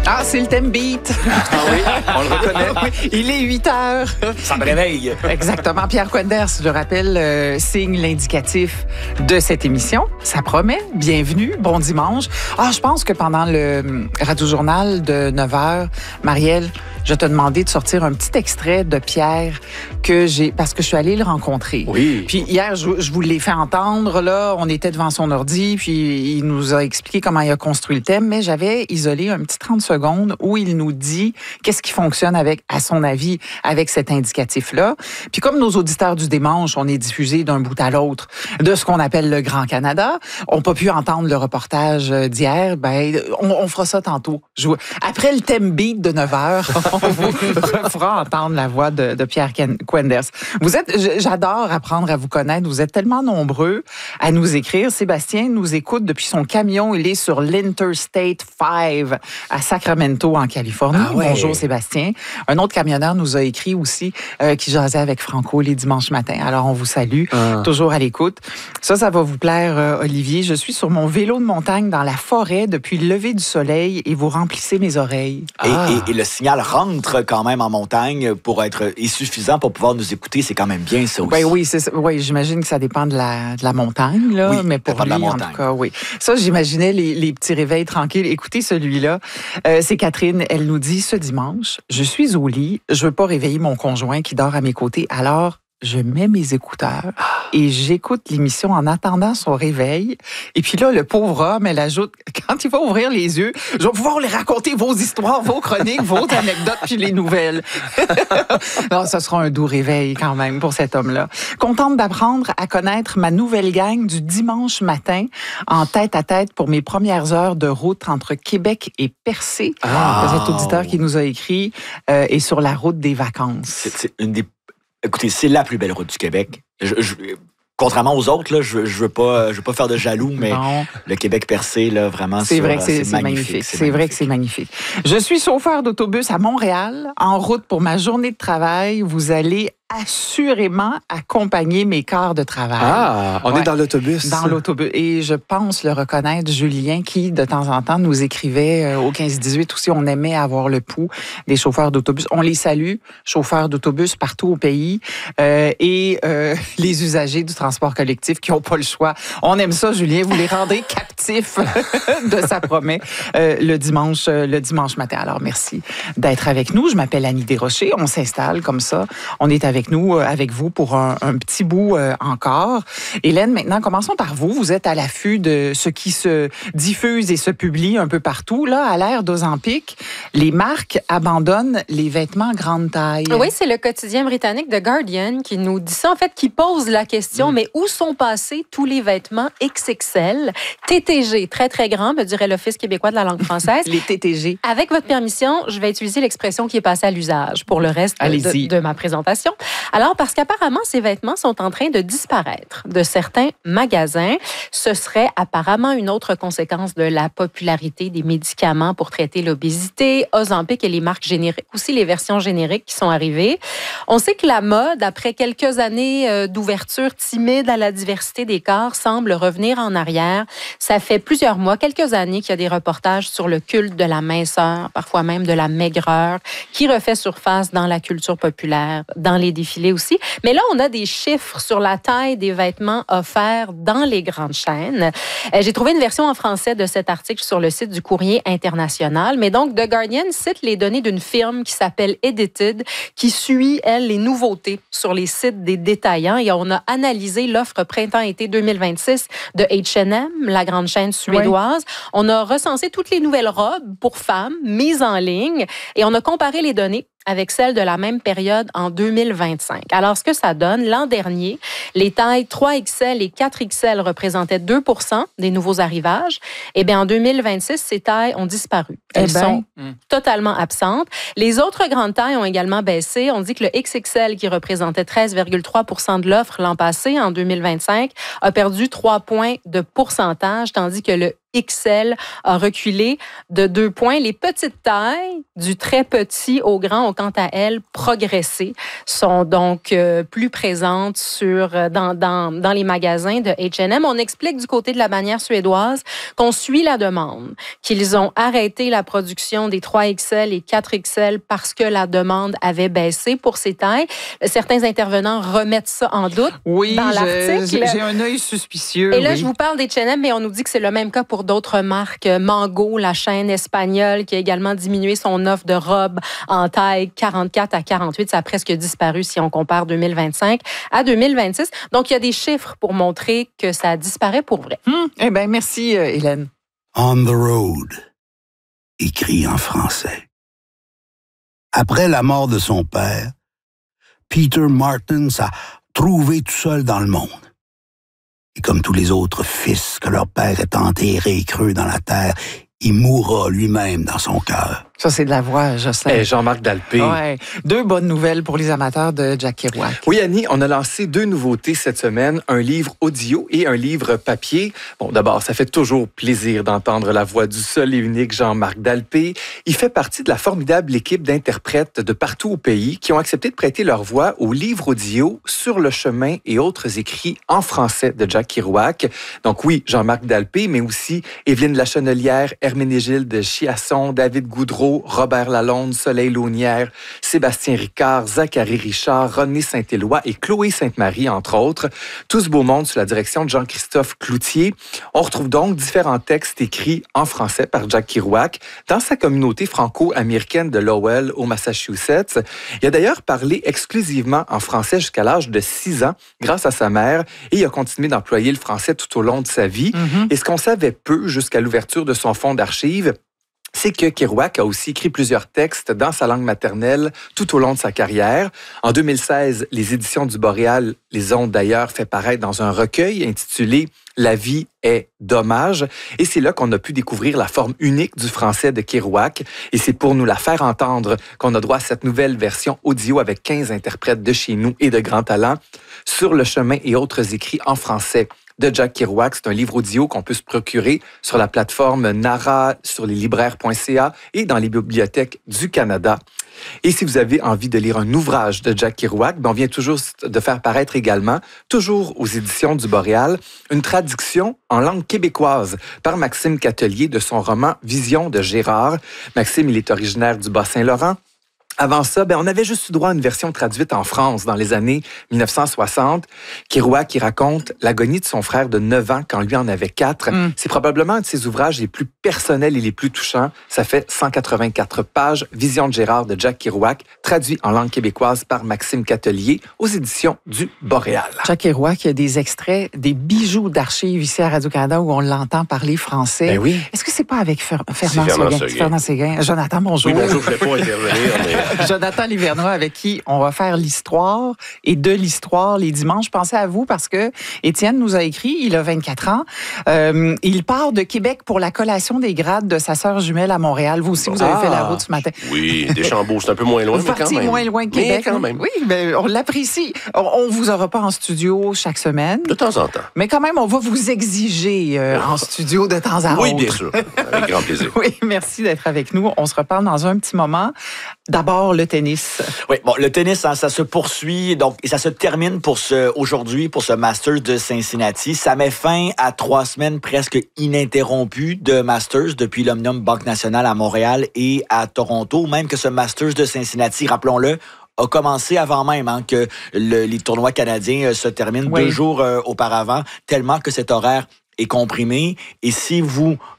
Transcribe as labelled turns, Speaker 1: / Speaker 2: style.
Speaker 1: Ah, c'est le thème beat.
Speaker 2: Ah oui, on le reconnaît.
Speaker 1: Oui, il est 8 heures.
Speaker 2: Ça me réveille.
Speaker 1: Exactement. Pierre Quenders, je le rappelle, signe l'indicatif de cette émission. Ça promet. Bienvenue. Bon dimanche. Ah, je pense que pendant le Radio-Journal de 9 heures, Marielle, je t'ai demandé de sortir un petit extrait de Pierre parce que je suis allée le rencontrer.
Speaker 2: Oui.
Speaker 1: Puis hier, je vous l'ai fait entendre, là. On était devant son ordi, puis il nous a expliqué comment il a construit le thème, mais j'avais isolé un petit 30 secondes où il nous dit qu'est-ce qui fonctionne à son avis, avec cet indicatif-là. Puis comme nos auditeurs du dimanche, on est diffusés d'un bout à l'autre de ce qu'on appelle le Grand Canada, on n'a pas pu entendre le reportage d'hier, on fera ça tantôt. Après le thème beat de 9 heures, on vous fera entendre la voix de Pierre Quenders. J'adore apprendre à vous connaître. Vous êtes tellement nombreux à nous écrire. Sébastien nous écoute depuis son camion. Il est sur l'Interstate 5 à Sacramento, en Californie.
Speaker 2: Ah ouais.
Speaker 1: Bonjour, Sébastien. Un autre camionneur nous a écrit aussi qui jasait avec Franco les dimanches matins. Alors, on vous salue. Toujours à l'écoute. Ça va vous plaire, Olivier. Je suis sur mon vélo de montagne dans la forêt depuis le lever du soleil et vous remplissez mes oreilles.
Speaker 2: Et le signal rentre quand même en montagne pour être suffisant pour pouvoir nous écouter. C'est quand même bien ça aussi.
Speaker 1: Oui, j'imagine que ça dépend de la montagne, là,
Speaker 2: oui,
Speaker 1: mais pour lui, en tout cas, oui. Ça, j'imaginais les petits réveils tranquilles. Écoutez celui-là. C'est Catherine, elle nous dit, ce dimanche, je suis au lit, je veux pas réveiller mon conjoint qui dort à mes côtés, alors je mets mes écouteurs et j'écoute l'émission en attendant son réveil. Et puis là, le pauvre homme, elle ajoute, quand il va ouvrir les yeux, je vais pouvoir lui raconter vos histoires, vos chroniques, vos anecdotes, puis les nouvelles. Non, ce sera un doux réveil quand même pour cet homme-là. Contente d'apprendre à connaître ma nouvelle gang du dimanche matin en tête à tête pour mes premières heures de route entre Québec et Percé. Cet auditeur qui nous a écrit est sur la route des vacances.
Speaker 2: C'est une des... Écoutez, c'est la plus belle route du Québec. Contrairement aux autres, là, je veux pas faire de jaloux, mais le Québec percé, là, vraiment,
Speaker 1: c'est vrai que c'est magnifique. C'est vrai que c'est magnifique. Je suis chauffeur d'autobus à Montréal. En route pour ma journée de travail, vous allez assurément accompagner mes quarts de travail.
Speaker 3: On est dans l'autobus.
Speaker 1: Dans l'autobus. Et je pense le reconnaître, Julien, qui, de temps en temps, nous écrivait au 15-18 aussi, on aimait avoir le pouls des chauffeurs d'autobus. On les salue, chauffeurs d'autobus partout au pays, et les usagers du transport collectif qui n'ont pas le choix. On aime ça, Julien, vous les rendez captifs de ça promet le dimanche matin. Alors, merci d'être avec nous. Je m'appelle Annie Desrochers. On s'installe comme ça. On est avec vous pour un petit bout encore. Hélène, maintenant, commençons par vous. Vous êtes à l'affût de ce qui se diffuse et se publie un peu partout. Là, à l'ère d'Ozempic, les marques abandonnent les vêtements grande taille.
Speaker 4: Oui, c'est le quotidien britannique The Guardian qui nous dit ça, en fait, qui pose la question, mais où sont passés tous les vêtements XXL, TTG, très, très grand, me dirait l'Office québécois de la langue française.
Speaker 1: Les TTG.
Speaker 4: Avec votre permission, je vais utiliser l'expression qui est passée à l'usage pour le reste de ma présentation. Alors, parce qu'apparemment, ces vêtements sont en train de disparaître de certains magasins. Ce serait apparemment une autre conséquence de la popularité des médicaments pour traiter l'obésité, Ozempic et les marques génériques, aussi les versions génériques qui sont arrivées. On sait que la mode, après quelques années d'ouverture timide à la diversité des corps, semble revenir en arrière. Ça fait plusieurs mois, quelques années qu'il y a des reportages sur le culte de la minceur, parfois même de la maigreur, qui refait surface dans la culture populaire, dans les défilés aussi. Mais là, on a des chiffres sur la taille des vêtements offerts dans les grandes chaînes. J'ai trouvé une version en français de cet article sur le site du Courrier international. Mais donc, The Guardian cite les données d'une firme qui s'appelle Edited, qui suit, elle, les nouveautés sur les sites des détaillants. Et on a analysé l'offre printemps-été 2026 de H&M, la grande chaîne suédoise. Oui. On a recensé toutes les nouvelles robes pour femmes mises en ligne et on a comparé les données avec celles de la même période en 2025. Alors, ce que ça donne, l'an dernier, les tailles 3XL et 4XL représentaient 2% des nouveaux arrivages. Eh bien, en 2026, ces tailles ont disparu. Elles sont totalement absentes. Les autres grandes tailles ont également baissé. On dit que le XXL, qui représentait 13,3% de l'offre l'an passé, en 2025, a perdu 3 points de pourcentage, tandis que le XL a reculé de 2 points. Les petites tailles, du très petit au grand, ont quant à elles progressé, sont donc plus présentes dans les magasins de H&M. On explique du côté de la bannière suédoise qu'on suit la demande, qu'ils ont arrêté la production des 3XL et 4XL parce que la demande avait baissé pour ces tailles. Certains intervenants remettent ça en doute dans l'article.
Speaker 1: J'ai un œil suspicieux.
Speaker 4: Et là, je vous parle d'H&M, mais on nous dit que c'est le même cas pour d'autres marques. Mango, la chaîne espagnole, qui a également diminué son offre de robes en taille 44 à 48. Ça a presque disparu si on compare 2025 à 2026. Donc, il y a des chiffres pour montrer que ça disparaît pour vrai.
Speaker 1: Eh bien, merci, Hélène.
Speaker 3: On the road, écrit en français. Après la mort de son père, Peter Martin s'est trouvé tout seul dans le monde. Et comme tous les autres fils que leur père est enterré creux dans la terre, il mourra lui-même dans son cœur.
Speaker 1: Ça, c'est de la voix, Jocelyn.
Speaker 5: Et Jean-Marc Dalpé.
Speaker 1: Ouais. 2 bonnes nouvelles pour les amateurs de Jack Kerouac.
Speaker 5: Oui, Annie, on a lancé 2 nouveautés cette semaine, un livre audio et un livre papier. Bon, d'abord, ça fait toujours plaisir d'entendre la voix du seul et unique Jean-Marc Dalpé. Il fait partie de la formidable équipe d'interprètes de partout au pays qui ont accepté de prêter leur voix au livre audio Sur le chemin et autres écrits en français de Jack Kerouac. Donc oui, Jean-Marc Dalpé, mais aussi Évelyne Lachenelière, Herménégilde Chiasson, David Goudreau, Robert Lalonde, Soleil Launière, Sébastien Ricard, Zachary Richard, René Saint-Éloi et Chloé Sainte-Marie, entre autres. Tout ce beau monde sous la direction de Jean-Christophe Cloutier. On retrouve donc différents textes écrits en français par Jack Kerouac dans sa communauté franco-américaine de Lowell, au Massachusetts. Il a d'ailleurs parlé exclusivement en français jusqu'à l'âge de 6 ans, grâce à sa mère, et il a continué d'employer le français tout au long de sa vie. Et ce qu'on savait peu jusqu'à l'ouverture de son fonds d'archives, c'est que Kerouac a aussi écrit plusieurs textes dans sa langue maternelle tout au long de sa carrière. En 2016, les éditions du Boréal les ont d'ailleurs fait paraître dans un recueil intitulé « La vie est dommage ». Et c'est là qu'on a pu découvrir la forme unique du français de Kerouac. Et c'est pour nous la faire entendre qu'on a droit à cette nouvelle version audio avec 15 interprètes de chez nous et de grands talents. Sur le chemin et autres écrits en français de Jack Kerouac. C'est un livre audio qu'on peut se procurer sur la plateforme Nara, sur les libraires.ca et dans les bibliothèques du Canada. Et si vous avez envie de lire un ouvrage de Jack Kerouac, on vient toujours de faire paraître également, toujours aux éditions du Boréal, une traduction en langue québécoise par Maxime Catelier de son roman Vision de Gérard. Maxime, il est originaire du Bas-Saint-Laurent. Avant ça, on avait juste eu droit à une version traduite en France dans les années 1960. Kerouac qui raconte l'agonie de son frère de 9 ans quand lui en avait 4. C'est probablement un de ses ouvrages les plus personnels et les plus touchants. Ça fait 184 pages. Vision de Gérard de Jack Kerouac, traduit en langue québécoise par Maxime Catelier aux éditions du Boréal.
Speaker 1: Jack Kerouac, il y a des extraits, des bijoux d'archives ici à Radio-Canada où on l'entend parler français.
Speaker 5: Ben oui.
Speaker 1: Est-ce que c'est pas avec Fernand Séguin? Jonathan, bonjour.
Speaker 6: Oui, bonjour, je ne vais pas intervenir, mais...
Speaker 1: Jonathan Livernois, avec qui on va faire l'histoire et de l'histoire les dimanches. Je pensais à vous parce que Étienne nous a écrit, il a 24 ans. Il part de Québec pour la collation des grades de sa sœur jumelle à Montréal. Vous aussi, vous avez fait la route ce matin.
Speaker 6: Oui, Deschambault, c'est un peu moins loin, mais quand même.
Speaker 1: moins loin que Québec.
Speaker 6: Mais quand même.
Speaker 1: Oui, mais on l'apprécie. On ne vous aura pas en studio chaque semaine.
Speaker 6: De temps en temps.
Speaker 1: Mais quand même, on va vous exiger en studio de temps à autre.
Speaker 6: Oui, bien sûr. Avec grand plaisir.
Speaker 1: Oui, merci d'être avec nous. On se reparle dans un petit moment. D'abord, le tennis.
Speaker 2: Oui, bon, le tennis, ça se poursuit donc et ça se termine aujourd'hui pour ce Masters de Cincinnati. Ça met fin à 3 semaines presque ininterrompues de Masters depuis l'Omnium Banque Nationale à Montréal et à Toronto. Même que ce Masters de Cincinnati, rappelons-le, a commencé avant même que les tournois canadiens se terminent 2 jours auparavant, tellement que cet horaire est comprimé. Et si vous